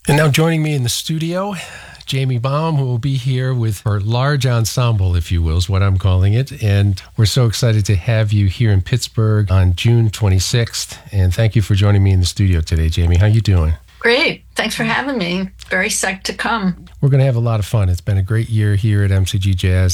And now joining me in the studio, Jamie Baum, who will be here with her large ensemble, if you will, is what I'm calling it. And we're so excited to have you here in Pittsburgh on June 26th. And thank you for joining me in the studio today, Jamie. How you doing? Great. Thanks for having me. Very psyched to come. We're going to have a lot of fun. It's been a great year here at MCG Jazz.